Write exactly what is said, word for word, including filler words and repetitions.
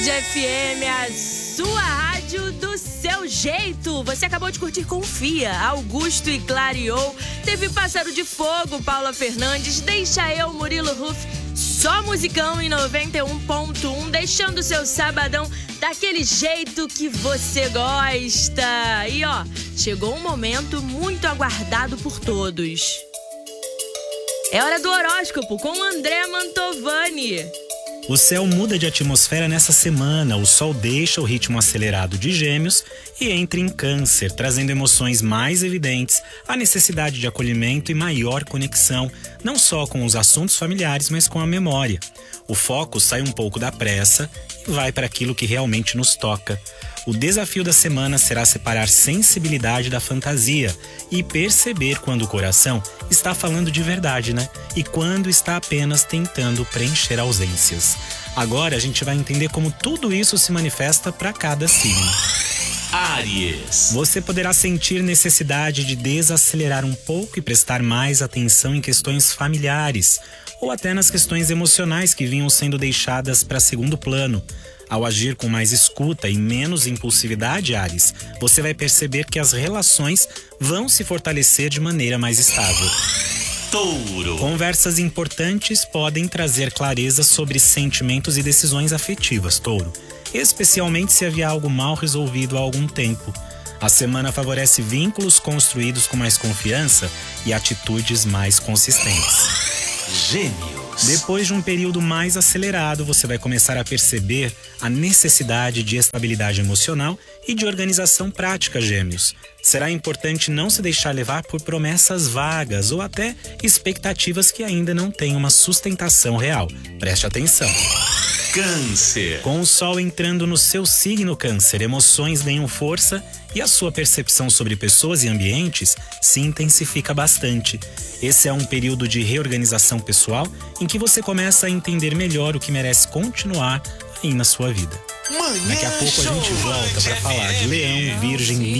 Tarde F M, a sua rádio do seu jeito. Você acabou de curtir Confia, Augusto e Clareou. Teve Pássaro de Fogo, Paula Fernandes. Deixa Eu, Murilo Huff. Só musicão em noventa e um ponto um, deixando seu sabadão daquele jeito que você gosta. E ó, chegou um momento muito aguardado por todos. É hora do horóscopo com André Mantovani. O céu muda de atmosfera nessa semana, o Sol deixa o ritmo acelerado de Gêmeos e entra em Câncer, trazendo emoções mais evidentes, a necessidade de acolhimento e maior conexão, não só com os assuntos familiares, mas com a memória. O foco sai um pouco da pressa e vai para aquilo que realmente nos toca. O desafio da semana será separar sensibilidade da fantasia e perceber quando o coração está falando de verdade, né? E quando está apenas tentando preencher ausências. Agora a gente vai entender como tudo isso se manifesta para cada signo. Áries. Você poderá sentir necessidade de desacelerar um pouco e prestar mais atenção em questões familiares ou até nas questões emocionais que vinham sendo deixadas para segundo plano. Ao agir com mais escuta e menos impulsividade, Áries, você vai perceber que as relações vão se fortalecer de maneira mais estável. Touro. Conversas importantes podem trazer clareza sobre sentimentos e decisões afetivas, Touro, especialmente se havia algo mal resolvido há algum tempo. A semana favorece vínculos construídos com mais confiança e atitudes mais consistentes. Gêmeos. Depois de um período mais acelerado, você vai começar a perceber a necessidade de estabilidade emocional e de organização prática, Gêmeos. Será importante não se deixar levar por promessas vagas ou até expectativas que ainda não têm uma sustentação real. Preste atenção. Câncer. Com o Sol entrando no seu signo Câncer, emoções ganham força e a sua percepção sobre pessoas e ambientes se intensifica bastante. Esse é um período de reorganização pessoal em que você começa a entender melhor o que merece continuar aí na sua vida. Manhã Daqui a pouco a gente volta para falar de Leão, Virgem,